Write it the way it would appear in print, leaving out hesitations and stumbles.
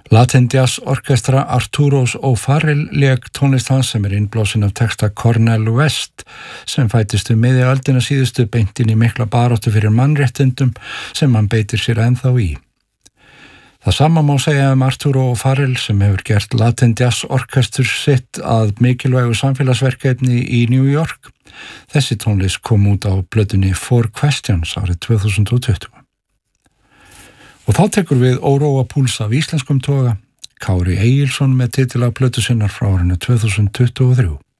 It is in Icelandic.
Latin Jazz Orchestra Arturos O'Farrill lék tónlist hans sem innblásin af texta Cornel West sem fættist miðja öldina síðustu beint inn í mikla baráttu fyrir mannréttindum sem hann beitir sér ennþá í. Það sama má segja Arturo O'Farrill sem hefur gert Latin Jazz Orchestra sitt að mikilvægu samfélagsverkefni í New York. Þessi tónlist kom út á plötunni Four Questions árið 2020. Og þá tekur við óróa púls af íslenskum toga, Kári Egilsson með titil af plötu sinnar frá árinu 2023.